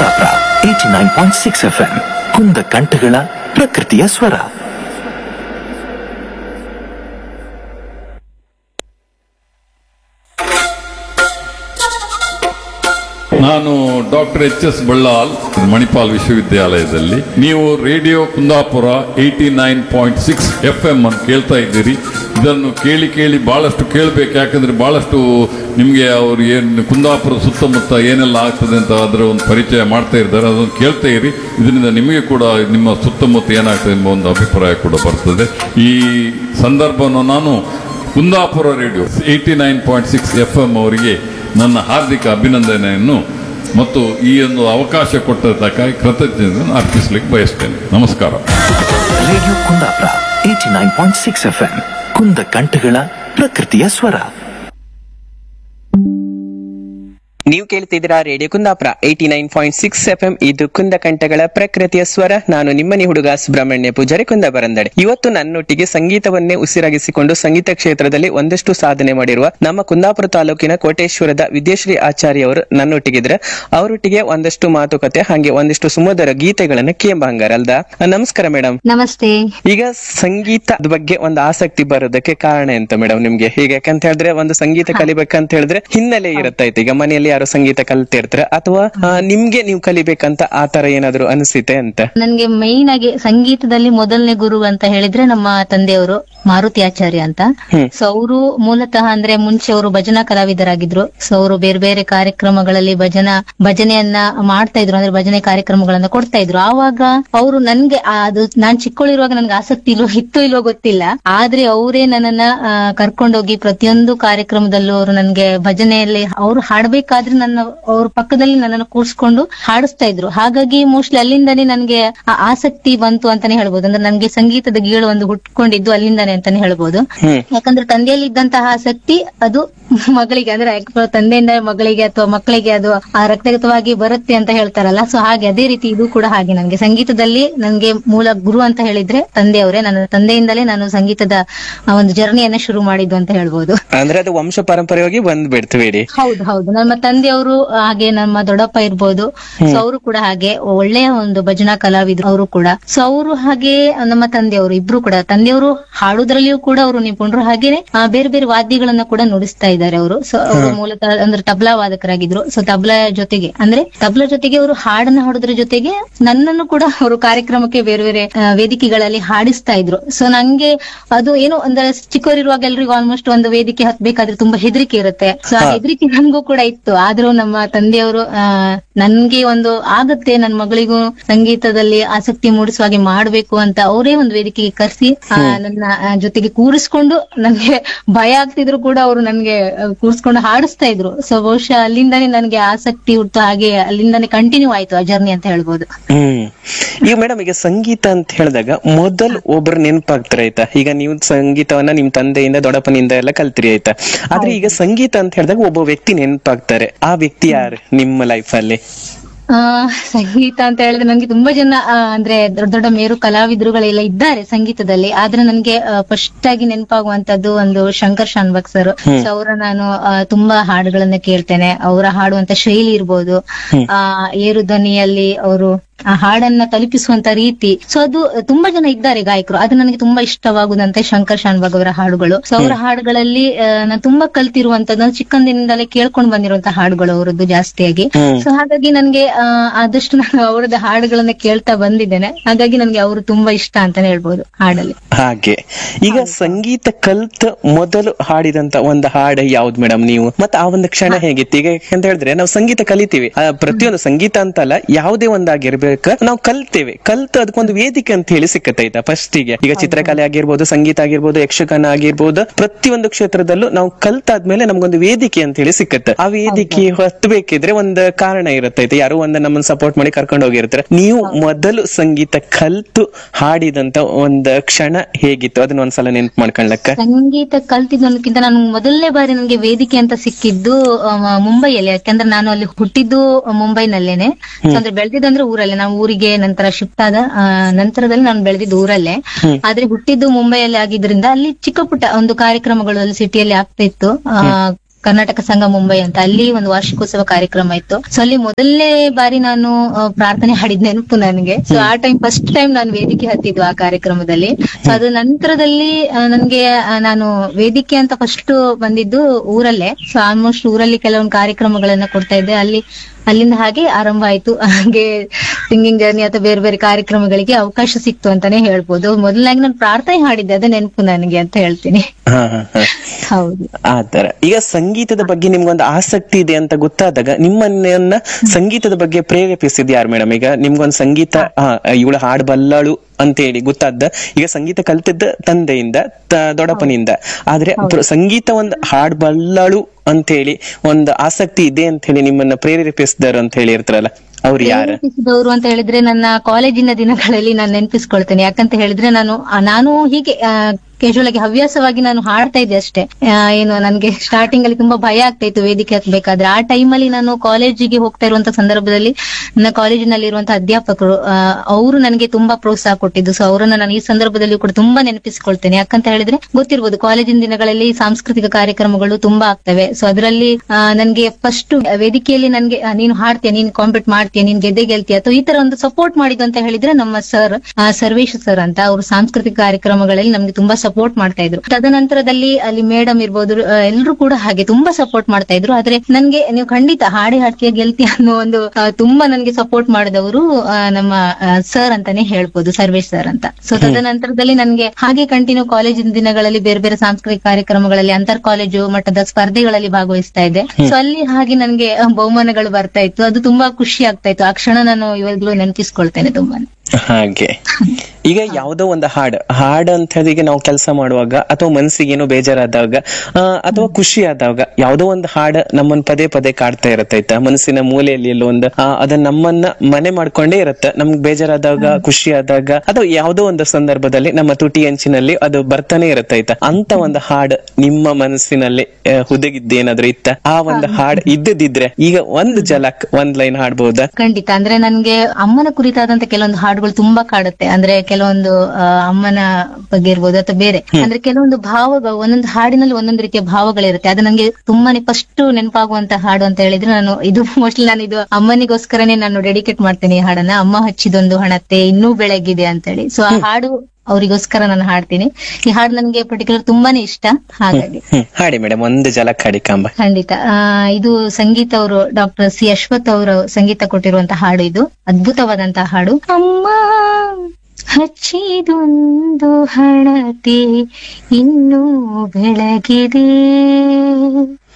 Kundapura 89.6 FM ಕುಂದ ಕಂಠಗಳ ಪ್ರಕೃತಿಯ ಸ್ವರ. ನಾನು ಡಾಕ್ಟರ್ ಎಚ್.ಎಸ್. ಬಳ್ಳಾಲ್, ಮಣಿಪಾಲ್ ವಿಶ್ವವಿದ್ಯಾಲಯದಲ್ಲಿ. ನೀವು ರೇಡಿಯೋ ಕುಂದಾಪುರ 89.6 FM ಅನ್ನು ಕೇಳ್ತಾ ಇದ್ದೀರಿ. ಇದನ್ನು ಕೇಳಿ ಬಹಳಷ್ಟು ಕೇಳಬೇಕು, ಯಾಕಂದ್ರೆ ಬಹಳಷ್ಟು ನಿಮಗೆ ಅವರು ಏನು ಕುಂದಾಪುರ ಸುತ್ತಮುತ್ತ ಏನೆಲ್ಲ ಆಗ್ತದೆ ಅಂತ ಅದರ ಒಂದು ಪರಿಚಯ ಮಾಡ್ತಾ ಇದ್ದಾರೆ. ಅದನ್ನು ಕೇಳ್ತಾ ಇರಿ. ಇದರಿಂದ ನಿಮಗೆ ಕೂಡ ನಿಮ್ಮ ಸುತ್ತಮುತ್ತ ಏನಾಗ್ತದೆ ಎಂಬ ಒಂದು ಅಭಿಪ್ರಾಯ ಕೂಡ ಬರ್ತದೆ. ಈ ಸಂದರ್ಭವನ್ನು ನಾನು ಕುಂದಾಪುರ ರೇಡಿಯೋ 89.6 FM ಅವರಿಗೆ ನನ್ನ ಹಾರ್ದಿಕ ಅಭಿನಂದನೆಯನ್ನು ಮತ್ತು ಈ ಒಂದು ಅವಕಾಶ ಕೊಟ್ಟದ್ದಕ್ಕಾಗಿ ಕೃತಜ್ಞತೆಯನ್ನು ಅರ್ಪಿಸಲಿಕ್ಕೆ ಬಯಸ್ತೇನೆ. ನಮಸ್ಕಾರ. ರೇಡಿಯೋ ಕುಂದಾಪುರ 89.6 FM ಕುಂದ ಕಂಠಗಳ ಪ್ರಕೃತಿಯ ಸ್ವರ. ನೀವು ಕೇಳ್ತಿದ್ದೀರಾ ರೇಡಿಯೋ ಕುಂದಾಪುರ 89.6 FM. ಇದು ಕುಂದ ಕಂಠಗಳ ಪ್ರಕೃತಿಯ ಸ್ವರ. ನಾನು ನಿಮ್ಮನೆ ಹುಡುಗ ಸುಬ್ರಹ್ಮಣ್ಯ ಪೂಜಾರಿ ಕುಂದಬರಂದಡೆ. ಇವತ್ತು ನನ್ನೊಟ್ಟಿಗೆ ಸಂಗೀತವನ್ನೇ ಉಸಿರಾಗಿಸಿಕೊಂಡು ಸಂಗೀತ ಕ್ಷೇತ್ರದಲ್ಲಿ ಒಂದಷ್ಟು ಸಾಧನೆ ಮಾಡಿರುವ ನಮ್ಮ ಕುಂದಾಪುರ ತಾಲೂಕಿನ ಕೋಟೇಶ್ವರದ ವಿದ್ಯಾಶ್ರೀ ಆಚಾರ್ಯ ಅವರು ನನ್ನೊಟ್ಟಿಗಿದ್ರೆ. ಅವರೊಟ್ಟಿಗೆ ಒಂದಷ್ಟು ಮಾತುಕತೆ ಹಾಗೆ ಒಂದಿಷ್ಟು ಸುಮಧುರ ಗೀತೆಗಳನ್ನ ಕೇಂಬಂಗಾರಲ್ದ. ನಮಸ್ಕಾರ ಮೇಡಮ್. ನಮಸ್ತೆ. ಈಗ ಸಂಗೀತದ ಬಗ್ಗೆ ಒಂದು ಆಸಕ್ತಿ ಬರೋದಕ್ಕೆ ಕಾರಣ ಎಂತ ಮೇಡಮ್ ನಿಮ್ಗೆ? ಈಗ ಯಾಕಂತ ಹೇಳಿದ್ರೆ ಒಂದು ಸಂಗೀತ ಕಲಿಬೇಕಂತ ಹೇಳಿದ್ರೆ ಹಿನ್ನೆಲೆ ಇರುತ್ತೈತೆ. ಈಗ ಮನೆಯಲ್ಲಿ ಯಾರು ಸಂಗೀತ ಕಲಿತಿರ್ತಾರೆ ಅಥವಾ ನಿಮ್ಗೆ ನೀವು ಕಲಿಬೇಕಂತ ಆತರ ಏನಾದ್ರು ಅನಿಸಿತೆ ಅಂತ? ನನ್ಗೆ ಮೈನ್ ಆಗಿ ಸಂಗೀತದಲ್ಲಿ ಮೊದಲನೇ ಗುರು ಅಂತ ಹೇಳಿದ್ರೆ ನಮ್ಮ ತಂದೆಯವರು ಮಾರುತಿ ಆಚಾರ್ಯ ಅಂತ. ಸೊ ಅವರು ಮೂಲತಃ ಅಂದ್ರೆ ಮುಂಚೆ ಅವರು ಭಜನಾ ಕಲಾವಿದರಾಗಿದ್ರು. ಸೊ ಅವರು ಬೇರೆ ಬೇರೆ ಕಾರ್ಯಕ್ರಮಗಳಲ್ಲಿ ಭಜನೆಯನ್ನ ಮಾಡ್ತಾ ಇದ್ರು, ಅಂದ್ರೆ ಭಜನೆ ಕಾರ್ಯಕ್ರಮಗಳನ್ನ ಕೊಡ್ತಾ ಇದ್ರು. ಆವಾಗ ಅವರು ನನ್ಗೆ ಅದು ನಾನ್ ಚಿಕ್ಕವಳಿರುವಾಗ ನನ್ಗೆ ಆಸಕ್ತಿ ಇತ್ತು ಇಲ್ವೋ ಗೊತ್ತಿಲ್ಲ, ಆದ್ರೆ ಅವರೇ ನನ್ನನ್ನ ಕರ್ಕೊಂಡೋಗಿ ಪ್ರತಿಯೊಂದು ಕಾರ್ಯಕ್ರಮದಲ್ಲೂ ಅವರು ನನ್ಗೆ ಭಜನೆಯಲ್ಲಿ ಅವ್ರು ಹಾಡ್ಬೇಕಾದ್ರೆ ಅವ್ರ ಪಕ್ಕದಲ್ಲಿ ನನ್ನನ್ನು ಕೂರ್ಸ್ಕೊಂಡು ಹಾಡಿಸ್ತಾ ಇದ್ರು. ಹಾಗಾಗಿ ಮೋಸ್ಟ್ಲಿ ಅಲ್ಲಿಂದಾನೇ ನನ್ಗೆ ಆಸಕ್ತಿ ಬಂತು ಅಂತಾನೆ ಹೇಳ್ಬೋದು. ಅಂದ್ರೆ ನನ್ಗೆ ಸಂಗೀತದ ಗೀಳು ಒಂದು ಹುಟ್ಕೊಂಡಿದ್ದು ಅಲ್ಲಿಂದಾನೆ ಅಂತಾನೆ ಹೇಳ್ಬೋದು. ಯಾಕಂದ್ರೆ ತಂದೆಯಲ್ಲಿ ಇದ್ದಂತಹ ಆಸಕ್ತಿ ಅದು ಮಗಳಿಗೆ, ಅಂದ್ರೆ ತಂದೆಯಿಂದ ಮಗಳಿಗೆ ಅಥವಾ ಮಕ್ಕಳಿಗೆ ಅದು ರಕ್ತಗತವಾಗಿ ಬರುತ್ತೆ ಅಂತ ಹೇಳ್ತಾರಲ್ಲ. ಸೊ ಹಾಗೆ ಅದೇ ರೀತಿ ಇದು ಕೂಡ ಹಾಗೆ. ನನ್ಗೆ ಸಂಗೀತದಲ್ಲಿ ನನ್ಗೆ ಮೂಲ ಗುರು ಅಂತ ಹೇಳಿದ್ರೆ ತಂದೆಯವರೇ. ನನ್ನ ತಂದೆಯಿಂದಲೇ ನಾನು ಸಂಗೀತದ ಒಂದು ಜರ್ನಿಯನ್ನ ಶುರು ಮಾಡಿದ್ದು ಅಂತ ಹೇಳ್ಬೋದು. ಅಂದ್ರೆ ಅದು ವಂಶ ಪರಂಪರೆಯಾಗಿ ಬಂದ್ಬಿಡ್ತೀವಿ. ಹೌದು. ನಮ್ಮ ತಂದೆಯವರು ಹಾಗೆ, ನಮ್ಮ ದೊಡ್ಡಪ್ಪ ಇರ್ಬೋದು, ಸೊ ಅವರು ಕೂಡ ಹಾಗೆ ಒಳ್ಳೆಯ ಒಂದು ಭಜನಾ ಕಲಾವಿದ್ರು ಅವರು ಕೂಡ. ಸೊ ಅವರು ಹಾಗೆ ನಮ್ಮ ತಂದೆಯವರು ಇಬ್ರು ಕೂಡ, ತಂದೆಯವರು ಹಾಡುದ್ರಲ್ಲಿಯೂ ಕೂಡ ಅವರು ನಿಪುಣರು, ಹಾಗೇನೆ ಬೇರೆ ಬೇರೆ ವಾದ್ಯಗಳನ್ನ ಕೂಡ ನುಡಿಸ್ತಾ ಇದ್ದಾರೆ ಅವರು. ಸೊ ಅವರು ಮೂಲತಃ ಅಂದ್ರೆ ತಬ್ಲಾ ವಾದಕರಾಗಿದ್ರು. ಸೊ ತಬ್ಲಾ ಜೊತೆಗೆ ಅವರು ಹಾಡನ್ನ ಹಾಡೋದ್ರ ಜೊತೆಗೆ ನನ್ನನ್ನು ಕೂಡ ಅವರು ಕಾರ್ಯಕ್ರಮಕ್ಕೆ ಬೇರೆ ಬೇರೆ ವೇದಿಕೆಗಳಲ್ಲಿ ಹಾಡಿಸ್ತಾ ಇದ್ರು. ಸೊ ನಂಗೆ ಅದು ಏನು ಅಂದ್ರೆ ಚಿಕ್ಕವರಿರುವಾಗ ಎಲ್ರಿಗೂ ಆಲ್ಮೋಸ್ಟ್ ಒಂದು ವೇದಿಕೆ ಹತ್ಬೇಕಾದ್ರೆ ತುಂಬಾ ಹೆದರಿಕೆ ಇರುತ್ತೆ. ಸೊ ಆ ಹೆದರಿಕೆ ನನ್ಗೂ ಕೂಡ ಇತ್ತು. ಆದ್ರೂ ನಮ್ಮ ತಂದೆಯವರು ನನ್ಗೆ ಒಂದು ಆಗತ್ತೆ, ನನ್ ಮಗಳಿಗೂ ಸಂಗೀತದಲ್ಲಿ ಆಸಕ್ತಿ ಮೂಡಿಸುವ ಹಾಗೆ ಮಾಡ್ಬೇಕು ಅಂತ ಅವರೇ ಒಂದು ವೇದಿಕೆಗೆ ಕರೆಸಿ ನನ್ನ ಜೊತೆಗೆ ಕೂರಿಸ್ಕೊಂಡು, ನನ್ಗೆ ಭಯ ಆಗ್ತಿದ್ರು ಕೂಡ ಅವರು ನನ್ಗೆ ಕೂರಿಸ್ಕೊಂಡು ಹಾಡಿಸ್ತಾ ಇದ್ರು. ಸೊ ಬಹುಶಃ ಅಲ್ಲಿಂದಾನೇ ನನ್ಗೆ ಆಸಕ್ತಿ ಹುಟ್ಟು, ಹಾಗೆ ಅಲ್ಲಿಂದಾನೇ ಕಂಟಿನ್ಯೂ ಆಯ್ತು ಆ ಜರ್ನಿ ಅಂತ ಹೇಳ್ಬೋದು. ಈಗ ಮೇಡಮ್, ಈಗ ಸಂಗೀತ ಅಂತ ಹೇಳಿದಾಗ ಮೊದಲು ಒಬ್ರು ನೆನಪಾಗ್ತಾರೆ ಆಯ್ತಾ? ಈಗ ನೀವು ಸಂಗೀತವನ್ನ ನಿಮ್ ತಂದೆಯಿಂದ ದೊಡ್ಡಪ್ಪನಿಂದ ಎಲ್ಲ ಕಲ್ತಿರಿ ಆಯ್ತಾ? ಆದ್ರೆ ಈಗ ಸಂಗೀತ ಅಂತ ಹೇಳಿದಾಗ ಒಬ್ಬ ವ್ಯಕ್ತಿ ನೆನಪಾಗ್ತಾರೆ. ಆ ವ್ಯಕ್ತಿ ಯಾರು ನಿಮ್ಮ ಲೈಫ್ ಅಲ್ಲಿ? ಸಂಗೀತ ಅಂತ ಹೇಳಿದ್ರೆ ನನ್ಗೆ ತುಂಬಾ ಜನ ಅಂದ್ರೆ ದೊಡ್ಡ ದೊಡ್ಡ ಮೇರು ಕಲಾವಿದರುಗಳೆಲ್ಲ ಇದ್ದಾರೆ ಸಂಗೀತದಲ್ಲಿ. ಆದ್ರೆ ನನ್ಗೆ ಫಸ್ಟ್ ಆಗಿ ನೆನಪಾಗುವಂತದ್ದು ಒಂದು ಶಂಕರ್ ಶಾನ್ಭಾಗ್ ಸರ್. ಸೊ ಅವರ ನಾನು ತುಂಬಾ ಹಾಡುಗಳನ್ನ ಕೇಳ್ತೇನೆ. ಅವರ ಹಾಡುವಂತ ಶೈಲಿ ಇರ್ಬೋದು, ಏರು ಧ್ವನಿಯಲ್ಲಿ ಅವರು ಆ ಹಾಡನ್ನ ತಲುಪಿಸುವಂತ ರೀತಿ. ಸೊ ಅದು ತುಂಬಾ ಜನ ಇದ್ದಾರೆ ಗಾಯಕರು, ಅದು ನನಗೆ ತುಂಬಾ ಇಷ್ಟವಾಗುದಂತೆ ಶಂಕರ್ ಶಾನ್ಭಾಗ್ ಅವರ ಹಾಡುಗಳು. ಸೊ ಅವರ ಹಾಡುಗಳಲ್ಲಿ ನಾನು ತುಂಬಾ ಕಲ್ತಿರುವಂತದ್ದು, ನಾನು ಚಿಕ್ಕಂದಿನಿಂದಲೇ ಕೇಳ್ಕೊಂಡು ಬಂದಿರುವಂತಹ ಹಾಡುಗಳು ಅವರದ್ದು ಜಾಸ್ತಿಯಾಗಿ. ಸೊ ಹಾಗಾಗಿ ನನ್ಗೆ ಆದಷ್ಟು ನಾನು ಅವರದ್ದು ಹಾಡುಗಳನ್ನ ಕೇಳ್ತಾ ಬಂದಿದ್ದೇನೆ. ಹಾಗಾಗಿ ನನ್ಗೆ ಅವರು ತುಂಬಾ ಇಷ್ಟ ಅಂತಾನೆ ಹೇಳ್ಬೋದು ಹಾಡಲ್ಲಿ. ಹಾಗೆ ಈಗ ಸಂಗೀತ ಕಲ್ತ ಮೊದಲು ಹಾಡಿದಂತ ಒಂದು ಹಾಡು ಯಾವ್ದು ಮೇಡಮ್ ನೀವು? ಮತ್ತೆ ಆ ಒಂದು ಕ್ಷಣ ಹೇಗಿತ್ತು? ಈಗ ಅಂತ ಹೇಳಿದ್ರೆ ನಾವು ಸಂಗೀತ ಕಲಿತೀವಿ, ಪ್ರತಿಯೊಂದು ಸಂಗೀತ ಅಂತಲ್ಲ ಯಾವುದೇ ಒಂದಾಗಿರ್ಬೇಕು, ನಾವು ಕಲ್ತೇವೆ. ಅದಕ್ಕೊಂದು ವೇದಿಕೆ ಅಂತ ಹೇಳಿ ಸಿಕ್ಕತ್ತೈತಾ ಫಸ್ಟಿಗೆ? ಈಗ ಚಿತ್ರಕಲೆ ಆಗಿರ್ಬೋದು, ಸಂಗೀತ ಆಗಿರ್ಬೋದು, ಯಕ್ಷಗಾನ ಆಗಿರ್ಬೋದು, ಪ್ರತಿಯೊಂದು ಕ್ಷೇತ್ರದಲ್ಲೂ ನಾವು ಕಲ್ತಾದ್ಮೇಲೆ ನಮ್ಗೊಂದು ವೇದಿಕೆ ಅಂತ ಹೇಳಿ ಸಿಕ್ಕತ್ತೆ. ಆ ವೇದಿಕೆ ಹತ್ತಬೇಕಿದ್ರೆ ಒಂದು ಕಾರಣ ಇರುತ್ತೈತೆ, ಯಾರೋ ಒಂದು ನಮ್ಮನ್ನ ಸಪೋರ್ಟ್ ಮಾಡಿ ಕರ್ಕೊಂಡು ಹೋಗಿರ್ತಾರೆ. ನೀವು ಮೊದಲು ಸಂಗೀತ ಕಲ್ತು ಹಾಡಿದಂತ ಒಂದು ಕ್ಷಣ ಹೇಗಿತ್ತು? ಅದನ್ನ ಒಂದ್ಸಲ ನೆನ್ಪು ಮಾಡ್ಕೊಳ್ಳಕ್ಕ. ಸಂಗೀತ ಕಲ್ತಿದ್ದಕ್ಕಿಂತ ನಾನು ಮೊದಲನೇ ಬಾರಿ ನನಗೆ ವೇದಿಕೆ ಅಂತ ಸಿಕ್ಕಿದ್ದು ಮುಂಬೈಯಲ್ಲಿ. ಯಾಕಂದ್ರೆ ನಾನು ಅಲ್ಲಿ ಹುಟ್ಟಿದ್ದು ಮುಂಬೈನಲ್ಲೇನೆ, ಅಂದ್ರೆ ಬೆಳೆದಿದ್ದಂದ್ರೆ ಊರಲ್ಲೇ. ನಾವು ಊರಿಗೆ ನಂತರ ಶಿಫ್ಟ್ ಆದ ನಂತರದಲ್ಲಿ ನಾನು ಬೆಳೆದಿದ್ದು ಊರಲ್ಲೇ, ಆದ್ರೆ ಹುಟ್ಟಿದ್ದು ಮುಂಬೈಯಲ್ಲಿ ಆಗಿದ್ರಿಂದ ಅಲ್ಲಿ ಚಿಕ್ಕ ಪುಟ್ಟ ಒಂದು ಕಾರ್ಯಕ್ರಮಗಳು ಅಲ್ಲಿ ಸಿಟಿಯಲ್ಲಿ ಆಗ್ತಾ ಇತ್ತು. ಕರ್ನಾಟಕ ಸಂಘ ಮುಂಬೈ ಅಂತ, ಅಲ್ಲಿ ಒಂದು ವಾರ್ಷಿಕೋತ್ಸವ ಕಾರ್ಯಕ್ರಮ ಇತ್ತು. ಸೊ ಅಲ್ಲಿ ಮೊದಲನೇ ಬಾರಿ ನಾನು ಪ್ರಾರ್ಥನೆ ಹಾಡಿದ ನೆನಪು ನನಗೆ. ಸೊ ಆ ಫಸ್ಟ್ ಟೈಮ್ ನಾನು ವೇದಿಕೆ ಹತ್ತಿದ್ದು ಆ ಕಾರ್ಯಕ್ರಮದಲ್ಲಿ. ಸೊ ಅದು ನಂತರದಲ್ಲಿ ನನ್ಗೆ ನಾನು ವೇದಿಕೆ ಅಂತ ಫಸ್ಟ್ ಬಂದಿದ್ದು ಊರಲ್ಲೇ. ಸೊ ಆಲ್ಮೋಸ್ಟ್ ಊರಲ್ಲಿ ಕೆಲವೊಂದು ಕಾರ್ಯಕ್ರಮಗಳನ್ನ ಕೊಡ್ತಾ ಇದ್ದೆ. ಅಲ್ಲಿಂದ ಹಾಗೆ ಆರಂಭ ಆಯ್ತು. ಹಾಗೆ ಸಿಂಗಿಂಗ್ ಜರ್ನಿ ಅಥವಾ ಬೇರೆ ಬೇರೆ ಕಾರ್ಯಕ್ರಮಗಳಿಗೆ ಅವಕಾಶ ಸಿಕ್ತು ಅಂತಾನೆ ಹೇಳ್ಬೋದು. ಮೊದಲಾಗಿ ನಾನು ಪ್ರಾರ್ಥನೆ ಹಾಡಿದ್ದೆ, ಅದೇ ನೆನಪು ನನಗೆ ಅಂತ ಹೇಳ್ತೀನಿ. ಹೌದು, ಆತರ. ಈಗ ಸಂಗೀತದ ಬಗ್ಗೆ ನಿಮ್ಗೊಂದು ಆಸಕ್ತಿ ಇದೆ ಅಂತ ಗೊತ್ತಾದಾಗ ನಿಮ್ಮನ್ನ ಸಂಗೀತದ ಬಗ್ಗೆ ಪ್ರೇರೇಪಿಸಿದ್ ಯಾರು ಮೇಡಮ್? ಈಗ ನಿಮ್ಗೊಂದು ಸಂಗೀತ ಇವಳು ಹಾಡು ಬಲ್ಲಳು ಅಂತ ಹೇಳಿ ಗೊತ್ತಾದ, ಈಗ ಸಂಗೀತ ಕಲ್ತಿದ್ದ ತಂದೆಯಿಂದ, ದೊಡ್ಡಪ್ಪನಿಂದ, ಆದ್ರೆ ಸಂಗೀತ ಒಂದು ಹಾಡು ಬಲ್ಲಳು ಅಂತ ಹೇಳಿ ಒಂದು ಆಸಕ್ತಿ ಇದೆ ಅಂತ ಹೇಳಿ ನಿಮ್ಮನ್ನ ಪ್ರೇರೇಪಿಸಿದಾರು ಅಂತ ಹೇಳಿ ಇರ್ತಾರಲ್ಲ, ಅವ್ರು ಯಾರು? ಪ್ರೇರೇಪಿಸಿದವರು ಅಂತ ಹೇಳಿದ್ರೆ ನನ್ನ ಕಾಲೇಜಿನ ದಿನಗಳಲ್ಲಿ ನಾನು ನೆನಪಿಸ್ಕೊಳ್ತೇನೆ. ಯಾಕಂತ ಹೇಳಿದ್ರೆ ನಾನು ಹೀಗೆ ಕ್ಯಾಶುವಲ್ ಆಗಿ ಹವ್ಯಾಸವಾಗಿ ನಾನು ಹಾಡ್ತಾ ಇದ್ದೆ ಅಷ್ಟೇ. ಏನು ನನ್ಗೆ ಸ್ಟಾರ್ಟಿಂಗ್ ಅಲ್ಲಿ ತುಂಬಾ ಭಯ ಆಗ್ತಾ ಇತ್ತು ವೇದಿಕೆ ಹತ್ಬೇಕಾದ್ರೆ. ಆ ಟೈಮ್ ಅಲ್ಲಿ ನಾನು ಕಾಲೇಜಿಗೆ ಹೋಗ್ತಾ ಇರುವಂತ ಸಂದರ್ಭದಲ್ಲಿ ನನ್ನ ಕಾಲೇಜಿನಲ್ಲಿ ಇರುವಂತಹ ಅಧ್ಯಾಪಕರು ಅವರು ನನಗೆ ತುಂಬಾ ಪ್ರೋತ್ಸಾಹ ಕೊಟ್ಟಿದ್ದು. ಸೊ ಅವರನ್ನ ನಾನು ಈ ಸಂದರ್ಭದಲ್ಲಿ ಕೂಡ ತುಂಬಾ ನೆನಪಿಸ್ಕೊಳ್ತೇನೆ. ಯಾಕಂತ ಹೇಳಿದ್ರೆ ಗೊತ್ತಿರ್ಬೋದು, ಕಾಲೇಜಿನ ದಿನಗಳಲ್ಲಿ ಸಾಂಸ್ಕೃತಿಕ ಕಾರ್ಯಕ್ರಮಗಳು ತುಂಬಾ ಆಗ್ತವೆ. ಸೊ ಅದರಲ್ಲಿ ನನ್ಗೆ ಫಸ್ಟ್ ವೇದಿಕೆಯಲ್ಲಿ ನನ್ಗೆ ನೀನು ಹಾಡ್ತೀಯ, ನೀನು ಕಾಂಪೀಟ್ ಮಾಡ್ತೀಯ, ನೀನ್ ಗೆದ್ದೆ ಗೆಲ್ತೀಯ ಅಥವಾ ಈ ತರ ಒಂದು ಸಪೋರ್ಟ್ ಮಾಡಿದ್ದು ಅಂತ ಹೇಳಿದ್ರೆ ನಮ್ಮ ಸರ್ ಸರ್ವೇಶ್ ಸರ್ ಅಂತ, ಅವರು ಸಾಂಸ್ಕೃತಿಕ ಕಾರ್ಯಕ್ರಮಗಳಲ್ಲಿ ನಮ್ಗೆ ತುಂಬಾ ಸಪೋರ್ಟ್ ಮಾಡ್ತಾ ಇದ್ರು. ತದನಂತರದಲ್ಲಿ ಅಲ್ಲಿ ಮೇಡಮ್ ಇರ್ಬೋದು, ಎಲ್ಲರೂ ಕೂಡ ಹಾಗೆ ತುಂಬಾ ಸಪೋರ್ಟ್ ಮಾಡ್ತಾ ಇದ್ರು. ಆದ್ರೆ ನನ್ಗೆ ನೀವು ಖಂಡಿತ ಹಾಡ್ತೀಯ ಗೆಲ್ತೀಯ ಅನ್ನೋ ಒಂದು ತುಂಬಾ ನನ್ಗೆ ಸಪೋರ್ಟ್ ಮಾಡಿದವರು ನಮ್ಮ ಸರ್ ಅಂತಾನೆ ಹೇಳ್ಬೋದು, ಸರ್ವೇಶ್ ಸರ್ ಅಂತ. ಸೊ ತದನಂತರದಲ್ಲಿ ನನ್ಗೆ ಹಾಗೆ ಕಂಟಿನ್ಯೂ ಕಾಲೇಜಿನ ದಿನಗಳಲ್ಲಿ ಬೇರೆ ಬೇರೆ ಸಾಂಸ್ಕೃತಿಕ ಕಾರ್ಯಕ್ರಮಗಳಲ್ಲಿ ಅಂತರ್ ಕಾಲೇಜು ಮಟ್ಟದ ಸ್ಪರ್ಧೆಗಳಲ್ಲಿ ಭಾಗವಹಿಸ್ತಾ ಇದ್ದೆ. ಸೊ ಅಲ್ಲಿ ಹಾಗೆ ನನ್ಗೆ ಬಹುಮಾನಗಳು ಬರ್ತಾ ಇತ್ತು. ಅದು ತುಂಬಾ ಖುಷಿ ಆಗ್ತಾ ಇತ್ತು. ಆ ಕ್ಷಣ ನಾನು ಇವಾಗ್ಲೂ ನೆನಪಿಸ್ಕೊಳ್ತೇನೆ ತುಂಬಾ. ಹಾಗೆ ಈಗ ಯಾವ್ದೋ ಒಂದು ಹಾಡು ಅಂತ ಹೇಳಿ ನಾವು ಕೆಲಸ ಮಾಡುವಾಗ ಅಥವಾ ಮನಸ್ಸಿಗೆ ಏನೋ ಬೇಜಾರಾದಾಗ ಅಥವಾ ಖುಷಿ ಆದಾಗ ಯಾವ್ದೋ ಒಂದು ಹಾಡು ನಮ್ಮನ್ನ ಪದೇ ಪದೇ ಕಾಡ್ತಾ ಇರತ್ತೈತ, ಮನಸ್ಸಿನ ಮೂಲೆಯಲ್ಲಿ ಎಲ್ಲೋ ಒಂದು ಅದನ್ನ ನಮ್ಮನ್ನ ಮನೆ ಮಾಡ್ಕೊಂಡೇ ಇರತ್ತೆ. ನಮ್ಗೆ ಬೇಜಾರಾದಾಗ, ಖುಷಿ ಆದಾಗ ಅಥವಾ ಯಾವ್ದೋ ಒಂದು ಸಂದರ್ಭದಲ್ಲಿ ನಮ್ಮ ತುಟಿ ಅಂಚಿನಲ್ಲಿ ಅದು ಬರ್ತಾನೆ ಇರತ್ತೈತ. ಅಂತ ಒಂದು ಹಾಡು ನಿಮ್ಮ ಮನಸ್ಸಿನಲ್ಲಿ ಹುದುಗಿದ್ದೇನಾದ್ರೂ ಇತ್ತ? ಆ ಒಂದು ಹಾಡು ಇದ್ದಿದ್ರೆ ಈಗ ಒಂದು ಜಲಕ್ ಒಂದ್ ಲೈನ್ ಹಾಡ್ಬಹುದಾ? ಖಂಡಿತ. ಅಂದ್ರೆ ನನ್ಗೆ ಅಮ್ಮನ ಕುರಿತಾದಂತ ಕೆಲವೊಂದು ಹಾಡುಗಳು ತುಂಬಾ ಕಾಡುತ್ತೆ. ಅಂದ್ರೆ ಕೆಲವೊಂದು ಅಮ್ಮನ ಬಗ್ಗೆ ಇರ್ಬೋದು ಅಥವಾ ಬೇರೆ, ಅಂದ್ರೆ ಕೆಲವೊಂದು ಭಾವಗಳು, ಒಂದೊಂದು ಹಾಡಿನಲ್ಲಿ ಒಂದೊಂದು ರೀತಿಯ ಭಾವಗಳಿರುತ್ತೆ. ಅದು ನಂಗೆ ತುಂಬಾನೇ ಫಸ್ಟ್ ನೆನಪಾಗುವಂತ ಹಾಡು ಅಂತ ಹೇಳಿದ್ರೆ ನಾನು ಇದು ಅಮ್ಮನಿಗೋಸ್ಕರನೇ ನಾನು ಡೆಡಿಕೇಟ್ ಮಾಡ್ತೇನೆ ಈ ಹಾಡನ್ನ. ಅಮ್ಮ ಹಚ್ಚಿದೊಂದು ಹಣತೆ ಇನ್ನೂ ಬೆಳಗಿದೆ ಅಂತ ಹೇಳಿ. ಸೊ ಆ ಹಾಡು ಅವರಿಗೋಸ್ಕರ ನಾನು ಹಾಡ್ತೀನಿ. ಈ ಹಾಡು ನನ್ಗೆ ಪರ್ಟಿಕ್ಯುಲರ್ ತುಂಬಾನೇ ಇಷ್ಟ. ಹಾಗಾಗಿ ಹಾಡಿ ಮೇಡಮ್, ಒಂದು ಜಲಕ್ ಹಾಡಿ ಕಾಂಬ. ಖಂಡಿತ. ಇದು ಸಂಗೀತ ಅವರು ಡಾಕ್ಟರ್ ಸಿ ಅಶ್ವಥ್ ಅವರು ಸಂಗೀತ ಕೊಟ್ಟಿರುವಂತಹ ಹಾಡು. ಇದು ಅದ್ಭುತವಾದಂತಹ ಹಾಡು. ಅಮ್ಮ ಹಚ್ಚಿದೊಂದು ಹಣತೆ ಇನ್ನೂ ಬೆಳಗಿದೆ,